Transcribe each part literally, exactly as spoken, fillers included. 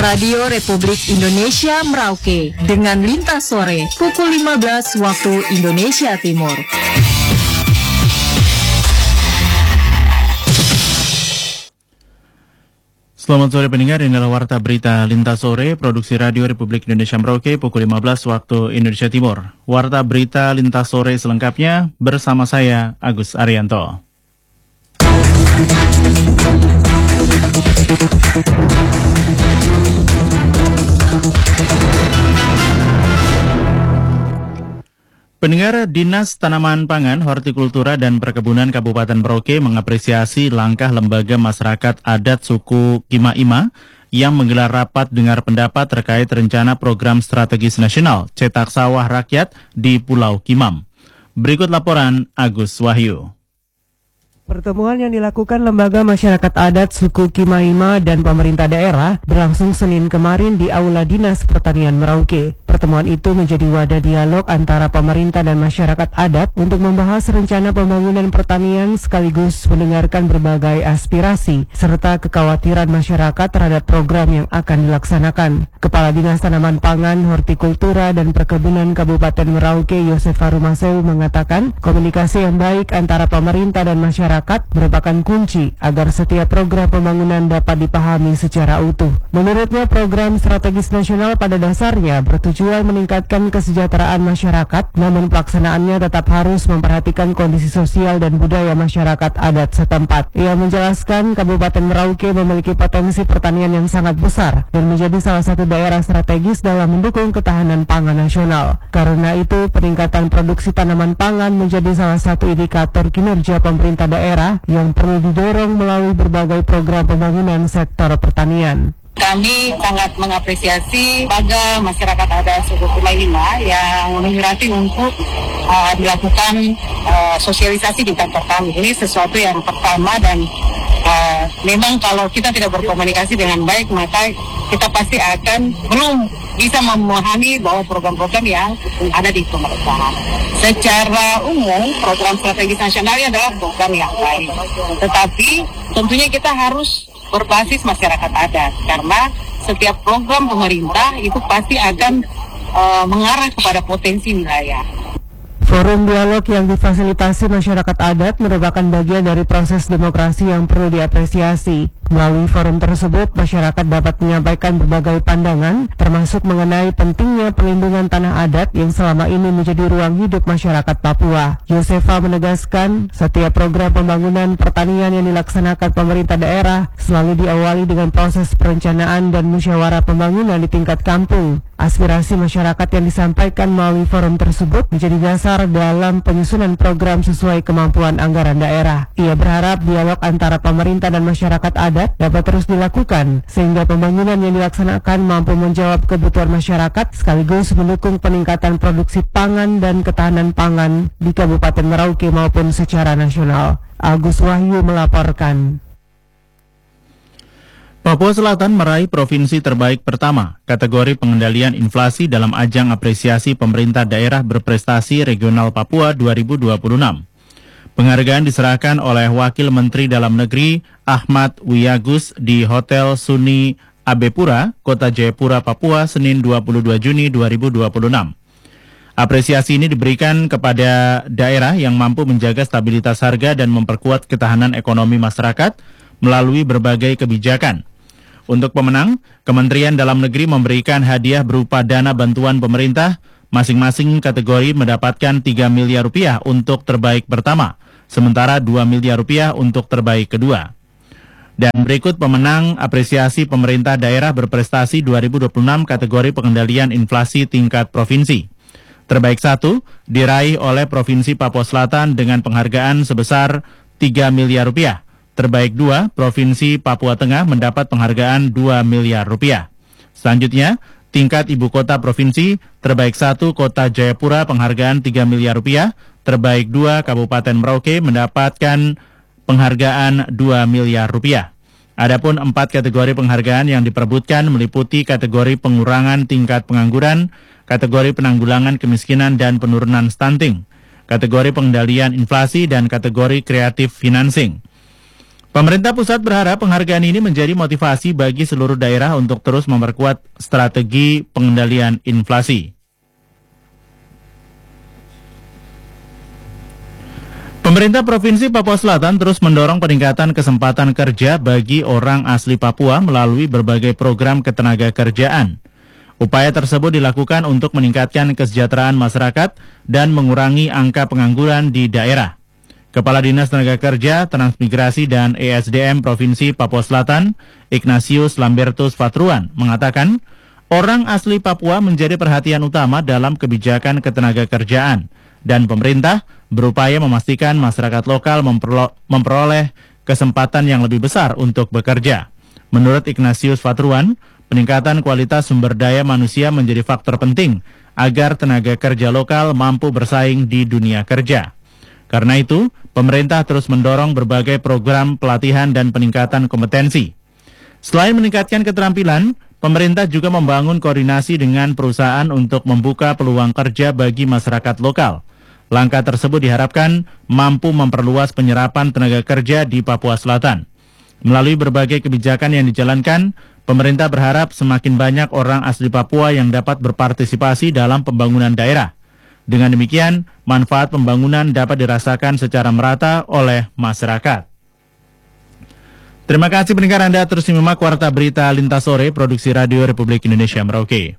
Radio Republik Indonesia Merauke dengan Lintas Sore pukul lima belas waktu Indonesia Timur. Selamat sore pendengar, inilah Warta Berita Lintas Sore, produksi Radio Republik Indonesia Merauke pukul lima belas waktu Indonesia Timur. Warta Berita Lintas Sore selengkapnya bersama saya, Agus Arianto. Pendengar, Dinas Tanaman Pangan, Hortikultura dan Perkebunan Kabupaten Merauke mengapresiasi langkah lembaga masyarakat adat suku Kima-Ima yang menggelar rapat dengar pendapat terkait rencana program strategis nasional cetak sawah rakyat di Pulau Kimam. Berikut laporan Agus Wahyu. Pertemuan yang dilakukan Lembaga Masyarakat Adat Suku Kima-Ima dan pemerintah daerah berlangsung Senin kemarin di Aula Dinas Pertanian Merauke. Pertemuan itu menjadi wadah dialog antara pemerintah dan masyarakat adat untuk membahas rencana pembangunan pertanian sekaligus mendengarkan berbagai aspirasi serta kekhawatiran masyarakat terhadap program yang akan dilaksanakan. Kepala Dinas Tanaman Pangan, Hortikultura dan Perkebunan Kabupaten Merauke, Yosefa Rumaseu mengatakan komunikasi yang baik antara pemerintah dan masyarakat merupakan kunci agar setiap program pembangunan dapat dipahami secara utuh. Menurutnya, program strategis nasional pada dasarnya bertujuan meningkatkan kesejahteraan masyarakat, namun pelaksanaannya tetap harus memperhatikan kondisi sosial dan budaya masyarakat adat setempat. Ia menjelaskan Kabupaten Merauke memiliki potensi pertanian yang sangat besar dan menjadi salah satu daerah strategis dalam mendukung ketahanan pangan nasional. Karena itu, peningkatan produksi tanaman pangan menjadi salah satu indikator kinerja pemerintah daerah yang perlu didorong melalui berbagai program pembangunan sektor pertanian. Kami sangat mengapresiasi lembaga masyarakat adat suku Kima-Ima yang menyurati untuk uh, dilakukan uh, sosialisasi di kantor kami. Ini sesuatu yang pertama dan uh, memang kalau kita tidak berkomunikasi dengan baik maka kita pasti akan belum bisa memahami bahwa program-program yang ada di pemerintahan. Secara umum, program strategis nasionalnya adalah program yang baik. Tetapi tentunya kita harus berbasis masyarakat adat karena setiap program pemerintah itu pasti akan uh, mengarah kepada potensi wilayah. Forum dialog yang difasilitasi masyarakat adat merupakan bagian dari proses demokrasi yang perlu diapresiasi. Melalui forum tersebut, masyarakat dapat menyampaikan berbagai pandangan, termasuk mengenai pentingnya perlindungan tanah adat yang selama ini menjadi ruang hidup masyarakat Papua. Yosefa menegaskan, setiap program pembangunan pertanian yang dilaksanakan pemerintah daerah selalu diawali dengan proses perencanaan dan musyawarah pembangunan di tingkat kampung. Aspirasi masyarakat yang disampaikan melalui forum tersebut menjadi dasar dalam penyusunan program sesuai kemampuan anggaran daerah. Ia berharap dialog antara pemerintah dan masyarakat adat dapat terus dilakukan sehingga pembangunan yang dilaksanakan mampu menjawab kebutuhan masyarakat sekaligus mendukung peningkatan produksi pangan dan ketahanan pangan di Kabupaten Merauke maupun secara nasional. Agus Wahyu melaporkan. Papua Selatan meraih provinsi terbaik pertama kategori pengendalian inflasi dalam ajang apresiasi pemerintah daerah berprestasi regional Papua dua ribu dua puluh enam. Penghargaan diserahkan oleh Wakil Menteri Dalam Negeri Ahmad Wiyagus di Hotel Suni Abepura, Kota Jayapura, Papua, Senin dua puluh dua Juni dua ribu dua puluh enam. Apresiasi ini diberikan kepada daerah yang mampu menjaga stabilitas harga dan memperkuat ketahanan ekonomi masyarakat melalui berbagai kebijakan. Untuk pemenang, Kementerian Dalam Negeri memberikan hadiah berupa dana bantuan pemerintah. Masing-masing kategori mendapatkan tiga miliar rupiah untuk terbaik pertama, sementara dua miliar rupiah untuk terbaik kedua. Dan berikut pemenang apresiasi pemerintah daerah berprestasi dua ribu dua puluh enam kategori pengendalian inflasi tingkat provinsi. Terbaik satu diraih oleh Provinsi Papua Selatan dengan penghargaan sebesar tiga miliar rupiah. Terbaik dua, Provinsi Papua Tengah mendapat penghargaan dua miliar rupiah. Selanjutnya, tingkat ibu kota provinsi, terbaik satu Kota Jayapura penghargaan tiga miliar rupiah, terbaik dua Kabupaten Merauke mendapatkan penghargaan dua miliar rupiah. Adapun empat kategori penghargaan yang diperebutkan meliputi kategori pengurangan tingkat pengangguran, kategori penanggulangan kemiskinan dan penurunan stunting, kategori pengendalian inflasi, dan kategori kreatif financing. Pemerintah pusat berharap penghargaan ini menjadi motivasi bagi seluruh daerah untuk terus memperkuat strategi pengendalian inflasi. Pemerintah Provinsi Papua Selatan terus mendorong peningkatan kesempatan kerja bagi orang asli Papua melalui berbagai program ketenaga kerjaan. Upaya tersebut dilakukan untuk meningkatkan kesejahteraan masyarakat dan mengurangi angka pengangguran di daerah. Kepala Dinas Tenaga Kerja, Transmigrasi, dan E S D M Provinsi Papua Selatan, Ignatius Lambertus Fatruan, mengatakan orang asli Papua menjadi perhatian utama dalam kebijakan ketenaga kerjaan, dan pemerintah berupaya memastikan masyarakat lokal memperlo- memperoleh kesempatan yang lebih besar untuk bekerja. Menurut Ignatius Fatruan, peningkatan kualitas sumber daya manusia menjadi faktor penting agar tenaga kerja lokal mampu bersaing di dunia kerja. Karena itu, pemerintah terus mendorong berbagai program pelatihan dan peningkatan kompetensi. Selain meningkatkan keterampilan, pemerintah juga membangun koordinasi dengan perusahaan untuk membuka peluang kerja bagi masyarakat lokal. Langkah tersebut diharapkan mampu memperluas penyerapan tenaga kerja di Papua Selatan. Melalui berbagai kebijakan yang dijalankan, pemerintah berharap semakin banyak orang asli Papua yang dapat berpartisipasi dalam pembangunan daerah. Dengan demikian, manfaat pembangunan dapat dirasakan secara merata oleh masyarakat. Terima kasih pendengar Anda terus menyimak Warta Berita Lintas Sore, Produksi Radio Republik Indonesia Merauke.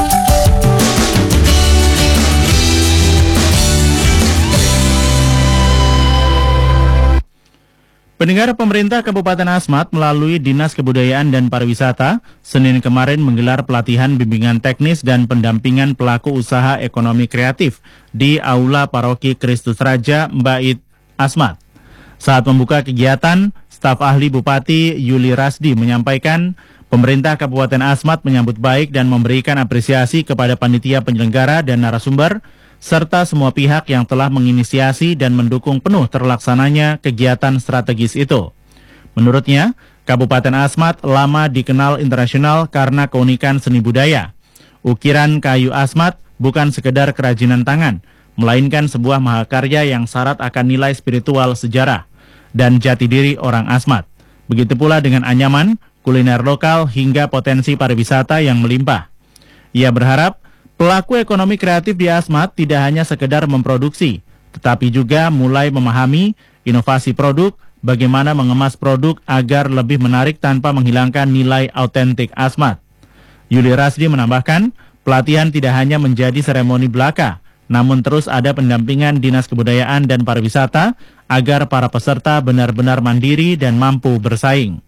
Pendengar, pemerintah Kabupaten Asmat melalui Dinas Kebudayaan dan Pariwisata Senin kemarin menggelar pelatihan bimbingan teknis dan pendampingan pelaku usaha ekonomi kreatif di Aula Paroki Kristus Raja Mbait Asmat. Saat membuka kegiatan, staf ahli Bupati Yuli Rasdi menyampaikan pemerintah Kabupaten Asmat menyambut baik dan memberikan apresiasi kepada panitia penyelenggara dan narasumber serta semua pihak yang telah menginisiasi dan mendukung penuh terlaksananya kegiatan strategis itu. Menurutnya, Kabupaten Asmat lama dikenal internasional karena keunikan seni budaya. Ukiran kayu Asmat bukan sekedar kerajinan tangan, melainkan sebuah mahakarya yang syarat akan nilai spiritual sejarah dan jati diri orang Asmat. Begitu pula dengan anyaman, kuliner lokal hingga potensi pariwisata yang melimpah. Ia berharap pelaku ekonomi kreatif di Asmat tidak hanya sekedar memproduksi, tetapi juga mulai memahami inovasi produk, bagaimana mengemas produk agar lebih menarik tanpa menghilangkan nilai autentik Asmat. Yuli Rasdi menambahkan, pelatihan tidak hanya menjadi seremoni belaka, namun terus ada pendampingan Dinas Kebudayaan dan Pariwisata agar para peserta benar-benar mandiri dan mampu bersaing.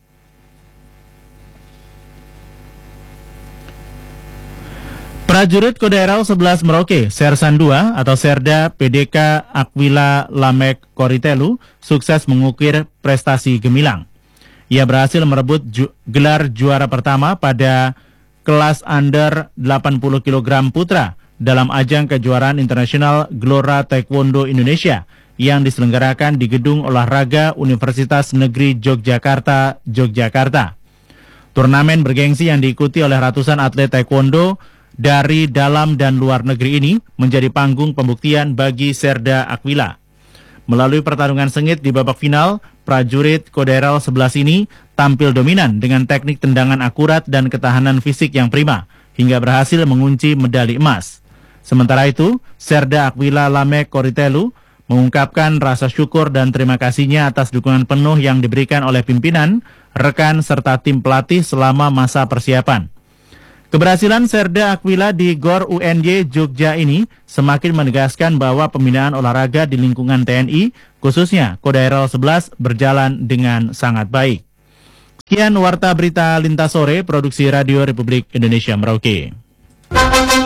Prajurit Kodaeral sebelas Merauke, Sersan dua atau Serda P D K Aquila Lamek Koritelu, sukses mengukir prestasi gemilang. Ia berhasil merebut ju- gelar juara pertama pada kelas under delapan puluh kilogram putra dalam ajang kejuaraan internasional Gelora Taekwondo Indonesia yang diselenggarakan di Gedung Olahraga Universitas Negeri Yogyakarta, Yogyakarta. Turnamen bergengsi yang diikuti oleh ratusan atlet taekwondo dari dalam dan luar negeri ini menjadi panggung pembuktian bagi Serda Aquila. Melalui pertarungan sengit di babak final, prajurit Kodaeral sebelas ini tampil dominan dengan teknik tendangan akurat dan ketahanan fisik yang prima, hingga berhasil mengunci medali emas. Sementara itu, Serda Aquila Lamek Koritelu mengungkapkan rasa syukur dan terima kasihnya atas dukungan penuh yang diberikan oleh pimpinan, rekan, serta tim pelatih selama masa persiapan. Keberhasilan Serda Aquila di Gor U N Y Jogja ini semakin menegaskan bahwa pembinaan olahraga di lingkungan T N I, khususnya Kodaeral sebelas, berjalan dengan sangat baik. Sekian Warta Berita Lintas Sore, Produksi Radio Republik Indonesia Merauke.